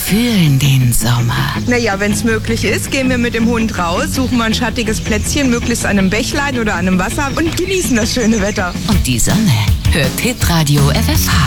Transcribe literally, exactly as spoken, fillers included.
fühlen den Sommer. Naja, wenn es möglich ist, gehen wir mit dem Hund raus, suchen mal ein schattiges Plätzchen, möglichst an einem Bächlein oder an einem Wasser und genießen das schöne Wetter. Und die Sonne hört Hitradio F F H.